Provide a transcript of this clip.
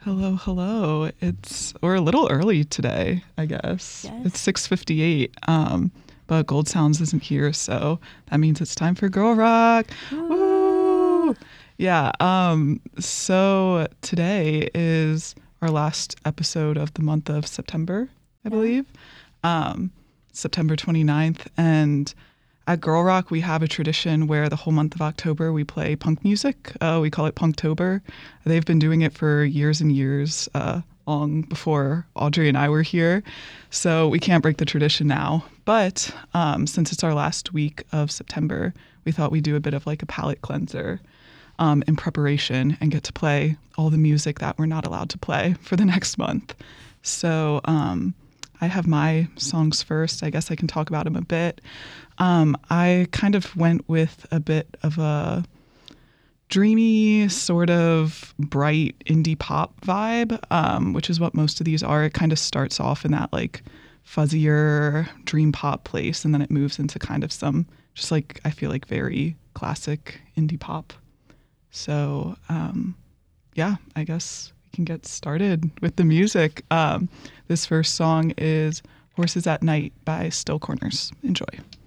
Hello, hello. We're a little early today, I guess. Yes. It's 6:58. But Gold Sounds isn't here, so that means it's time for Girl Rock. Woo! Yeah. So today is our last episode of the month of September, I believe. September 29th. And at Girl Rock, we have a tradition where the whole month of October we play punk music. We call it Punktober. They've been doing it for years and years, long before Audrey and I were here. So we can't break the tradition now. But since it's our last week of September, we thought we'd do a bit of like a palate cleanser in preparation and get to play all the music that we're not allowed to play for the next month. So I have my songs first. I guess I can talk about them a bit. I kind of went with a bit of a dreamy, sort of bright indie pop vibe, which is what most of these are. It kind of starts off in that like fuzzier dream pop place, and then it moves into kind of some just like I feel like very classic indie pop. So yeah, I guess we can get started with the music. This first song is Horses at Night by Still Corners. Enjoy.